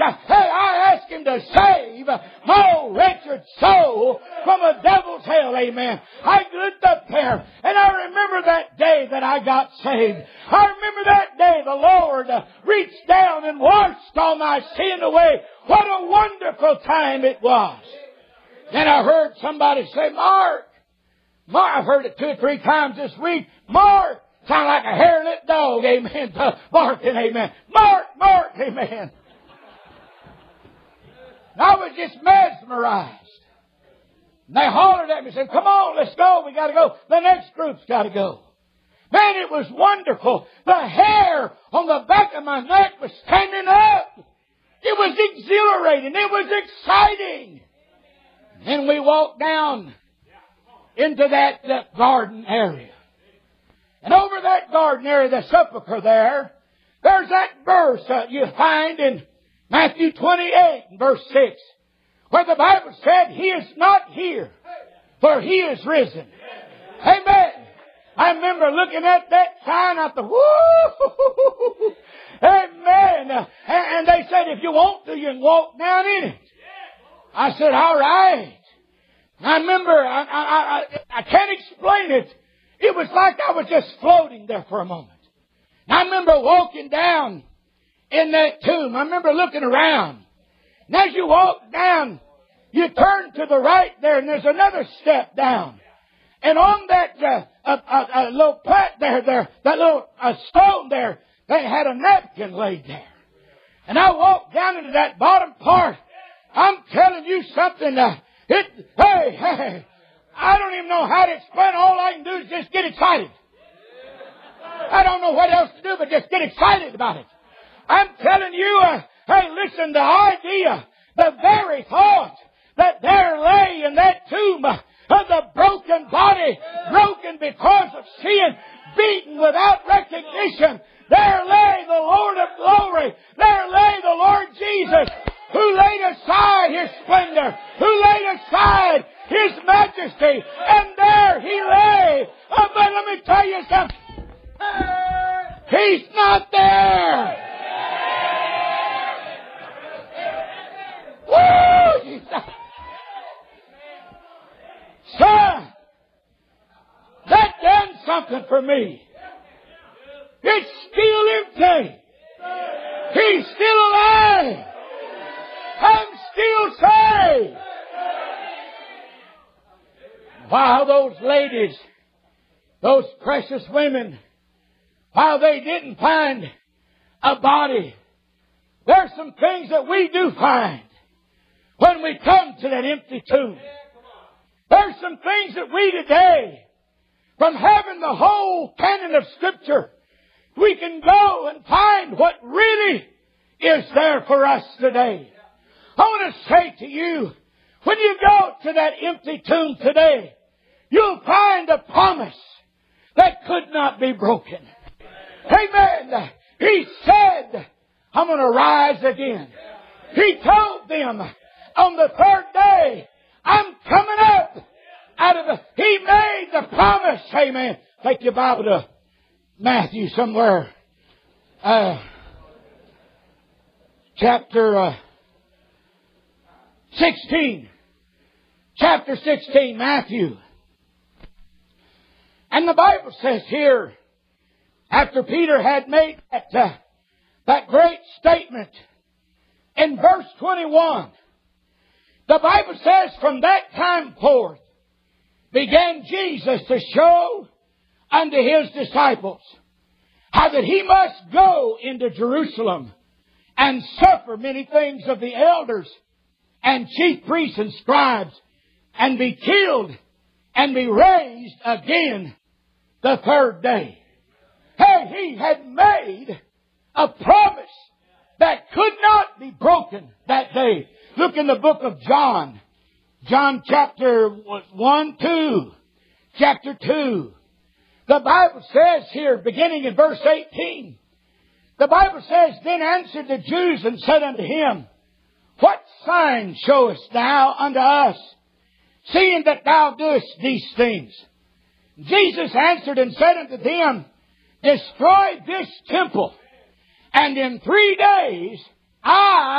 I asked Him to save my old wretched soul from a devil's hell. Amen. I looked up there and I remember that day that I got saved. I remember that day the Lord reached down and washed all my sin away. What a wonderful time it was. Then I heard somebody say, Mark, I've heard it 2 or 3 times this week. Mark, sound like a hair-lit dog, amen, barking, amen. Mark, amen. And I was just mesmerized. And they hollered at me and said, come on, let's go, we got to go. The next group's got to go. Man, it was wonderful. The hair on the back of my neck was standing up. It was exhilarating. It was exciting. Then we walked down into that garden area. And over that garden area, the sepulchre there's that verse you find in Matthew 28 and verse 6, where the Bible said, He is not here, for He is risen. Amen. I remember looking at that sign, I thought, woo! Amen. And they said, if you want to, you can walk down in it. I said, all right. I remember, I can't explain it. It was like I was just floating there for a moment. And I remember walking down in that tomb. I remember looking around. And as you walk down, you turn to the right there, and there's another step down. And on that little plat there, that little stone there, they had a napkin laid there. And I walked down into that bottom part. I'm telling you something. Hey, I don't even know how to explain. All I can do is just get excited. I don't know what else to do but just get excited about it. I'm telling you, hey, listen, the idea, the very thought that there lay in that tomb of the broken body, broken because of sin, beaten without recognition, there lay the Lord of glory. There lay the Lord Jesus, who laid aside His splendor, who laid aside His majesty, and there He lay. Oh, but let me tell you something. He's not there. Woo! Son, that done something for me. It's still empty. He's still alive. I'm still saved. While those ladies, those precious women, while they didn't find a body, there's some things that we do find when we come to that empty tomb. There's some things that we today, from having the whole canon of Scripture, we can go and find what really is there for us today. I want to say to you, when you go to that empty tomb today, you'll find a promise that could not be broken. Amen. He said, I'm going to rise again. He told them on the third day, I'm coming up out of He made the promise. Amen. Take your Bible to Matthew somewhere. Chapter 16. Chapter 16, Matthew. And the Bible says here, after Peter had made that great statement, in verse 21, the Bible says, from that time forth began Jesus to show unto His disciples how that He must go into Jerusalem and suffer many things of the elders and chief priests and scribes, and be killed and be raised again the third day. Hey, He had made a promise that could not be broken that day. Look in the book of John. John chapter 1, 2. Chapter 2. The Bible says here, beginning in verse 18, the Bible says, Then answered the Jews and said unto Him, What sign showest thou unto us, seeing that thou doest these things? Jesus answered and said unto them, Destroy this temple, and in 3 days I